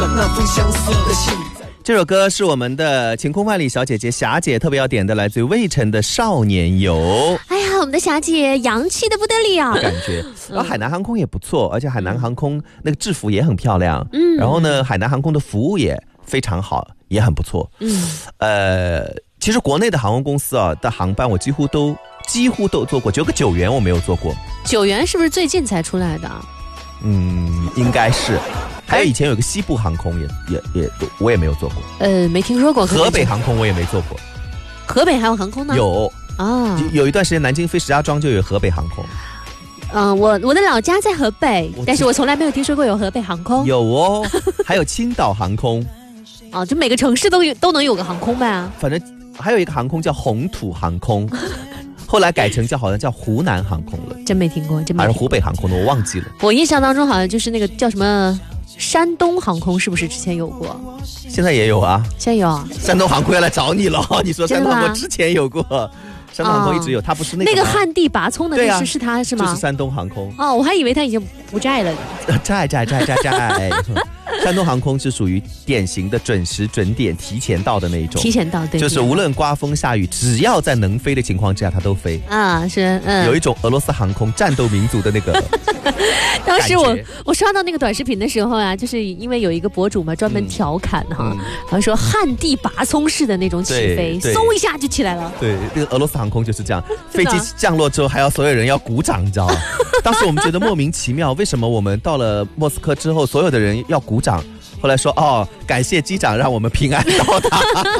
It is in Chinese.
那封相思的信。 这首歌是我们的晴空万里小姐姐霞姐特别要点的，来自于魏晨的《少年游》。 哎呀，我们的霞姐洋气的不得了， 感觉。然后海南航空也不错，而且海南航空那个制服也很漂亮。然后呢，海南航空的服务也非常好，也很不错。其实国内的航空公司啊的航班我几乎都做过，只有个9元我没有做过。 9元是不是最近才出来的？ 应该是。还有以前有个西部航空也我也没有做过。 没听说过。 河北航空我也没做过。 河北还有航空呢？ 有啊， 有一段时间南京飞石家庄就有河北航空。 我的老家在河北，但是我从来没有听说过有河北航空。 有哦，还有青岛航空。 就每个城市都能有个航空呗。 反正还有一个航空叫红土航空，后来改成好像叫湖南航空了。 真没听过， 还是湖北航空的，我忘记了。 我印象当中好像就是那个叫什么山东航空，是不是之前有过？ 现在也有啊。 现在有啊。 山东航空要来找你了，你说山东航空之前有过。山东航空一直有，它不是那个旱地拔葱的那是它是吗？ 就是山东航空。 我还以为它已经不在了。 在。山东航空是属于典型的准时准点提前到的那一种。 提前到，对。 就是无论刮风下雨，只要在能飞的情况之下，它都飞。 是。 有一种俄罗斯航空战斗民族的那个。 当时我刷到那个短视频的时候啊，就是因为有一个博主嘛，专门调侃好像说旱地拔葱式的那种起飞，嗖一下就起来了。 对，那个俄罗斯航空就是这样，飞机降落之后还要所有人要鼓掌，你知道吗？当时我们觉得莫名其妙，为什么我们到了莫斯科之后，所有的人要鼓掌？后来说感谢机长让我们平安到达。